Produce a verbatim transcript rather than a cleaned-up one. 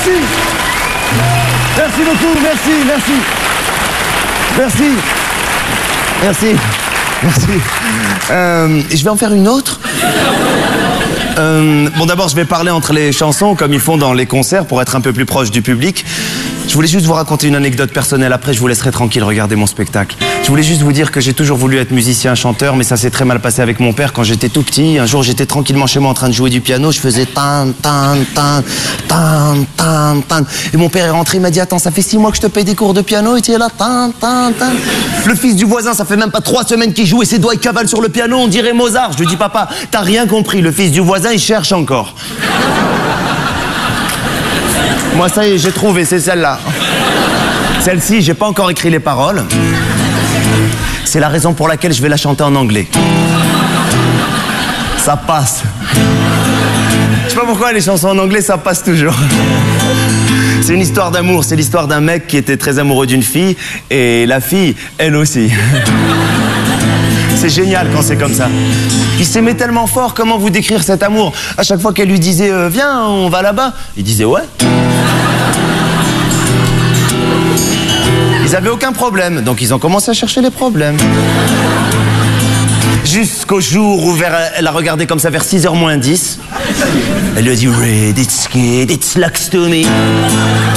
merci. Merci beaucoup, merci, merci. Merci. Merci. Merci. Euh, je vais en faire une autre. Euh, bon, d'abord, je vais parler entre les chansons, comme ils font dans les concerts, pour être un peu plus proche du public. Je voulais juste vous raconter une anecdote personnelle. Après, je vous laisserai tranquille regarder mon spectacle. Je voulais juste vous dire que j'ai toujours voulu être musicien, chanteur, mais ça s'est très mal passé avec mon père quand j'étais tout petit. Un jour, j'étais tranquillement chez moi en train de jouer du piano. Je faisais tan, tan, tan, tan, tan, tan. Et mon père est rentré, il m'a dit, attends, ça fait six mois que je te paye des cours de piano et tu es là, tan, tan, tan. Le fils du voisin, ça fait même pas trois semaines qu'il joue et ses doigts, ils cavalent sur le piano, on dirait Mozart. Je lui dis, papa, t'as rien compris. Le fils du voisin, il cherche encore. Moi, ça y est, j'ai trouvé, c'est celle-là. Celle-ci, j'ai pas encore écrit les paroles. C'est la raison pour laquelle je vais la chanter en anglais. Ça passe. Je sais pas pourquoi les chansons en anglais, ça passe toujours. C'est une histoire d'amour. C'est l'histoire d'un mec qui était très amoureux d'une fille et la fille, elle aussi. C'est génial quand c'est comme ça. Il s'aimait tellement fort, comment vous décrire cet amour? À chaque fois qu'elle lui disait euh, viens, on va là-bas, il disait ouais. Ils avaient aucun problème, donc ils ont commencé à chercher les problèmes. Jusqu'au jour où vers, elle a regardé comme ça vers six heures moins dix. Elle lui a dit Red, it's good, it's looks to me.